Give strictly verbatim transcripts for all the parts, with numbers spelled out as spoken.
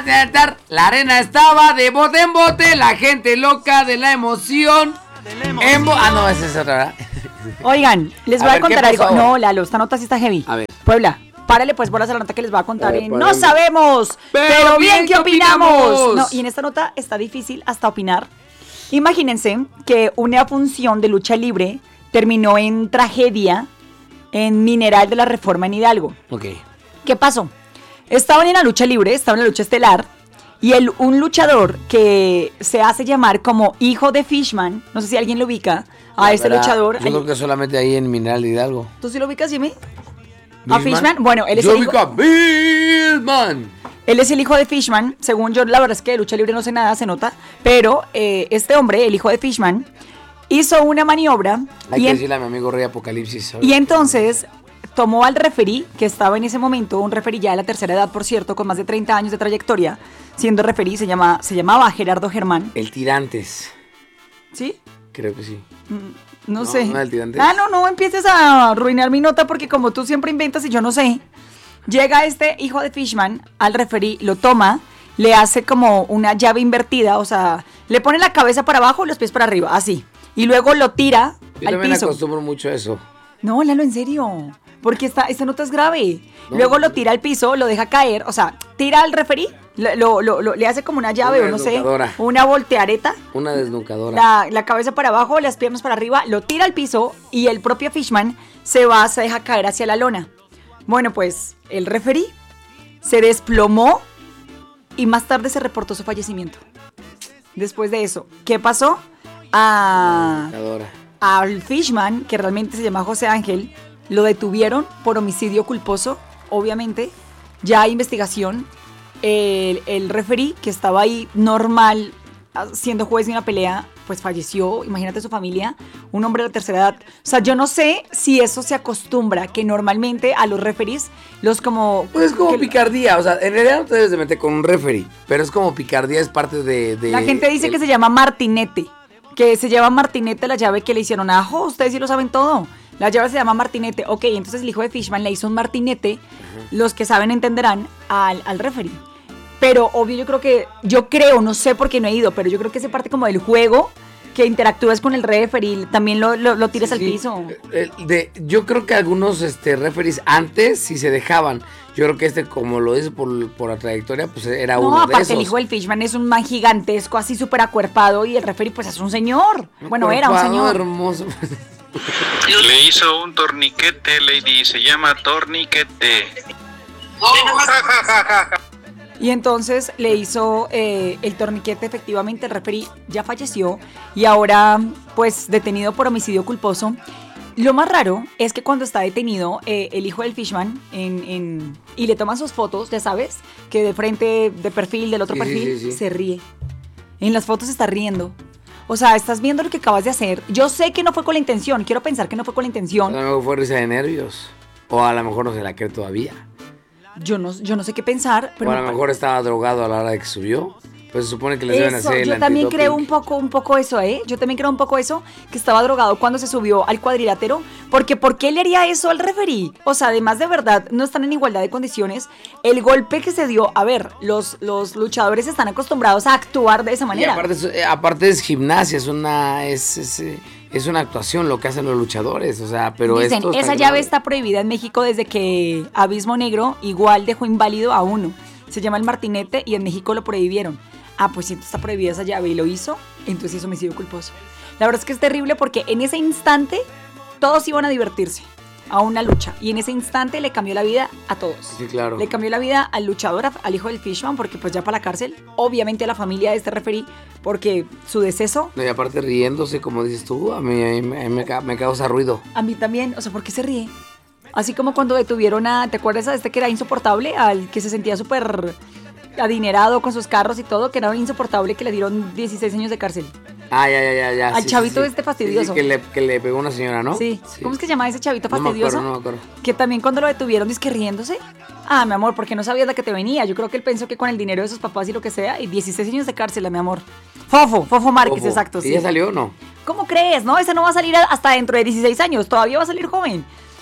La arena estaba de bote en bote, la gente loca de la emoción. En bo- ah, no, esa es otra, ¿verdad? Oigan, les voy a, a ver, contar algo. No, Lalo, esta nota sí está heavy. A ver. Puebla, párale pues bolas a la nota que les voy a contar. Eh, en No sabemos, pero, pero bien, bien que opinamos. opinamos. No, y en esta nota está difícil hasta opinar. Imagínense que una función de lucha libre terminó en tragedia en Mineral de la Reforma en Hidalgo. Ok. ¿Qué pasó? Estaban en la lucha libre, estaban en la lucha estelar, y el, un luchador que se hace llamar como hijo de Fishman, no sé si alguien lo ubica, a la este verdad, luchador. Yo creo que solamente ahí en Mineral de Hidalgo. ¿Tú sí lo ubicas, Jimmy? ¿A Fishman? Bueno, él es yo el hijo... Yo ubico a Fishman. Él es el hijo de Fishman, según yo, la verdad es que de lucha libre no sé nada, se nota, pero eh, este hombre, el hijo de Fishman, hizo una maniobra. Hay y que en... decirle a mi amigo Rey Apocalipsis. Y entonces tomó al referí, que estaba en ese momento, un referí ya de la tercera edad, por cierto, con más de treinta años de trayectoria, siendo referí, se, llama, se llamaba Gerardo Germán. El Tirantes. ¿Sí? Creo que sí. Mm, no, no sé. No, el Tirantes. Ah, no, no empieces a arruinar mi nota porque como tú siempre inventas y yo no sé. Llega este hijo de Fishman al referí, lo toma, le hace como una llave invertida, o sea, le pone la cabeza para abajo y los pies para arriba, así. Y luego lo tira yo al también piso. acostumbro mucho a eso. No, Lalo, en serio. Porque esta, esta nota es grave. No, luego no, lo tira al piso, lo deja caer, o sea, tira al referí, lo, lo, lo, le hace como una llave una o no sé, desnucadora. una volteareta. Una desnucadora. La, la cabeza para abajo, las piernas para arriba, lo tira al piso y el propio Fishman se va, se deja caer hacia la lona. Bueno, pues el referí se desplomó y más tarde se reportó su fallecimiento. Después de eso, ¿qué pasó? A, al Fishman, que realmente se llama José Ángel, lo detuvieron por homicidio culposo, obviamente. Ya hay investigación. El, el referí, que estaba ahí normal, siendo juez de una pelea, pues falleció. Imagínate su familia, un hombre de la tercera edad. O sea, yo no sé si eso se acostumbra, que normalmente a los referís, los como... Pues es como que, picardía, o sea, en realidad no te debes de meter con un referí, pero es como picardía, es parte de... de la gente dice el... que se llama martinete, que se llama martinete la llave que le hicieron. Ajo, ustedes sí lo saben todo. La llave se llama martinete. Ok, entonces el hijo de Fishman le hizo un martinete, uh-huh. Los que saben entenderán, al, al referee. Pero obvio yo creo que, yo creo, no sé por qué no he ido, pero yo creo que es parte como del juego, que interactúas con el referee, también lo, lo, lo tiras sí, al sí. piso. De, de, yo creo que algunos este, referees antes sí se dejaban. Yo creo que este, como lo dice por, por la trayectoria, pues era no, uno de esos. No, aparte el hijo del Fishman es un man gigantesco, así súper acuerpado, y el referee pues es un señor. Bueno, era un señor. Hermoso. Le hizo un torniquete, Lady, se llama torniquete. Y entonces le hizo eh, el torniquete, efectivamente el referee ya falleció y ahora pues detenido por homicidio culposo. Lo más raro es que cuando está detenido eh, el hijo del Fishman en, en, y le toman sus fotos, ya sabes, que de frente, de perfil, del otro sí, perfil, sí, sí. se ríe. En las fotos está riendo. O sea, estás viendo lo que acabas de hacer. Yo sé que no fue con la intención, quiero pensar que no fue con la intención. A lo mejor fue risa de nervios. O a lo mejor no se la cree todavía. Yo no, yo no sé qué pensar. Pero o a lo mejor estaba drogado a la hora de que subió. Pues se supone que les deben hacer el Yo también creo un poco, un poco eso, ¿eh? Yo también creo un poco eso, que estaba drogado cuando se subió al cuadrilátero. Porque ¿por qué le haría eso al referí? O sea, además de verdad, no están en igualdad de condiciones. El golpe que se dio, a ver, los, los luchadores están acostumbrados a actuar de esa manera. Y aparte, es, aparte es gimnasia, es una... Es, es, es una actuación lo que hacen los luchadores, o sea, pero dicen, esto esa llave está prohibida en México desde que Abismo Negro igual dejó inválido a uno. Se llama el martinete y en México lo prohibieron. Ah, pues si está prohibida esa llave y lo hizo, entonces es homicidio culposo. La verdad es que es terrible porque en ese instante todos iban a divertirse a una lucha y en ese instante le cambió la vida a todos. Sí, claro. Le cambió la vida al luchador, al hijo del Fishman, porque pues ya para la cárcel, obviamente a la familia de este referí, porque su deceso... No, y aparte riéndose, como dices tú, a mí, a mí me, me causa ruido. A mí también, o sea, ¿por qué se ríe? Así como cuando detuvieron a, ¿te acuerdas a este que era insoportable? Al que se sentía súper adinerado con sus carros y todo, que era insoportable, que le dieron dieciséis años de cárcel. Ah, ya, ya, ya. ya. Al sí, chavito sí, sí. este fastidioso. Sí, sí, que, le, que le pegó una señora, ¿no? Sí. sí. ¿Cómo es que se llama ese chavito fastidioso? No me acuerdo, no me acuerdo. Que también cuando lo detuvieron, dice que riéndose. Ah, mi amor, porque no sabías la que te venía. Yo creo que él pensó que con el dinero de sus papás y lo que sea, y dieciséis años de cárcel, mi amor. Fofo, Fofo Márquez, Fofo. exacto. ¿Y sí. ya salió o no? ¿Cómo crees? No, ese no va a salir hasta dentro de dieciséis años. Todavía va a salir joven.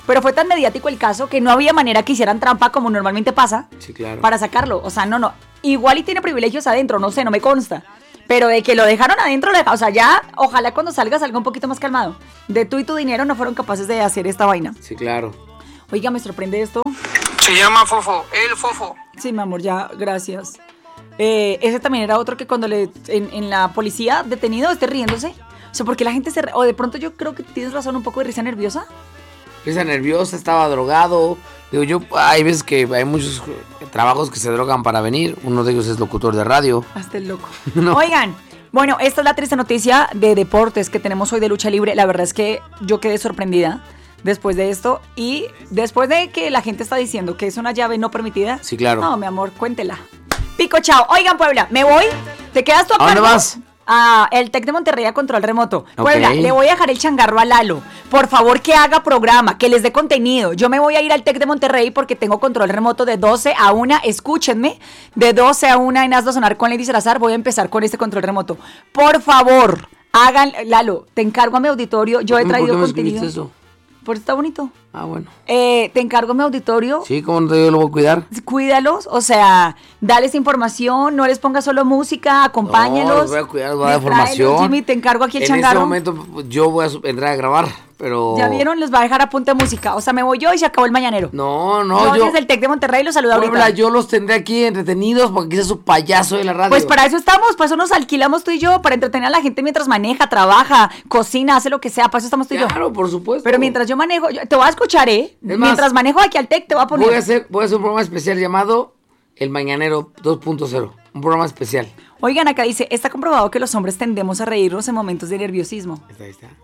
Pero fue tan mediático el caso que no había manera que hicieran trampa como normalmente pasa Sí, claro. para sacarlo. O sea, no, no. Igual y tiene privilegios adentro, no sé, no me consta. Pero de que lo dejaron adentro, lo deja- o sea, ya, ojalá cuando salga salga un poquito más calmado. De tú y tu dinero no fueron capaces de hacer esta vaina. Sí, claro. Oiga, me sorprende esto. Se llama Fofo, el Fofo. Sí, mi amor, ya, gracias. Eh, ese también era otro que cuando le en, en la policía detenido esté riéndose. O sea, porque la gente se... re- O de pronto yo creo que tienes razón, un poco de risa nerviosa. Risa nerviosa, estaba drogado. Digo, yo, hay veces que hay muchos eh, trabajos que se drogan para venir. Uno de ellos es locutor de radio. Hasta el loco. No. Oigan, bueno, esta es la triste noticia de deportes que tenemos hoy de lucha libre. La verdad es que yo quedé sorprendida después de esto. Y después de que la gente está diciendo que es una llave no permitida. Sí, claro. No, mi amor, cuéntela. Pico, chao. Oigan, Puebla, me voy. ¿Te quedas tú a ¿A dónde cargo? vas? Ah, el Tec de Monterrey a control remoto. Ok. Puebla, le voy a dejar el changarro a Lalo. Por favor, que haga programa, que les dé contenido. Yo me voy a ir al Tec de Monterrey porque tengo control remoto de doce a una. Escúchenme, de doce a una en Hazlo Sonar con Lady Salazar. Voy a empezar con este control remoto. Por favor, hagan, Lalo, te encargo a mi auditorio. Yo he ¿Por qué traído me contenido. escribiste eso? Por está bonito. Ah, bueno. Eh, te encargo a mi auditorio. Sí, ¿cómo no te yo lo voy a cuidar? Cuídalos, o sea, dales información, no les pongas solo música, acompáñalos. No, los voy a cuidar, les voy a dar Distráelos. información. Jimmy, te encargo aquí el En changarro. este momento pues, yo voy a su- entrar a grabar, pero... Ya vieron, les va a dejar a punta de música. O sea, me voy yo y se acabó el mañanero. No, yo, no, yo... desde el Tec de Monterrey los saludo Puebla, ahorita. yo los tendré aquí entretenidos porque quizás su payaso de la radio. Pues para eso estamos, para eso nos alquilamos tú y yo, para entretener a la gente mientras maneja, trabaja, cocina, hace lo que sea, para eso estamos tú y yo. Claro, por supuesto. Pero mientras yo manejo, yo- te voy a escuchar, ¿eh? Es más, mientras manejo aquí al Tec te voy a poner. Voy a hacer, voy a hacer un programa especial llamado El Mañanero dos punto cero. Un programa especial. Oigan, acá dice, está comprobado que los hombres tendemos a reírnos en momentos de nerviosismo. Ahí está, ahí está.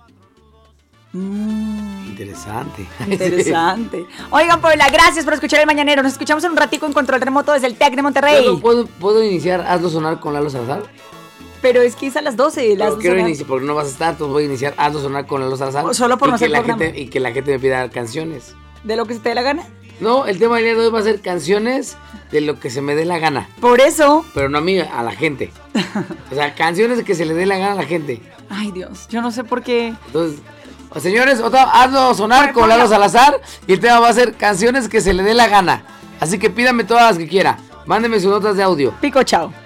Mm. Interesante. Interesante. Oigan, Puebla, gracias por escuchar El Mañanero. Nos escuchamos en un ratico en control remoto desde el Tec de Monterrey. ¿Puedo, puedo, puedo iniciar Hazlo Sonar con Lalo Salazar? Pero es que es a las doce. Las Pero quiero doce. iniciar, porque no vas a estar, entonces voy a iniciar Hazlo Sonar con Lalo Salazar. O solo por y no que hacer la programa. gente Y que la gente me pida canciones. ¿De lo que se te dé la gana? No, el tema del día de hoy va a ser canciones de lo que se me dé la gana. Por eso. Pero no a mí, a la gente. O sea, canciones de que se le dé la gana a la gente. Ay, Dios. Yo no sé por qué. Entonces, señores, otra, hazlo sonar Bueno, con Lalo ponla. Salazar. Y el tema va a ser canciones que se le dé la gana. Así que pídame todas las que quiera. Mándeme sus notas de audio. Pico, chao.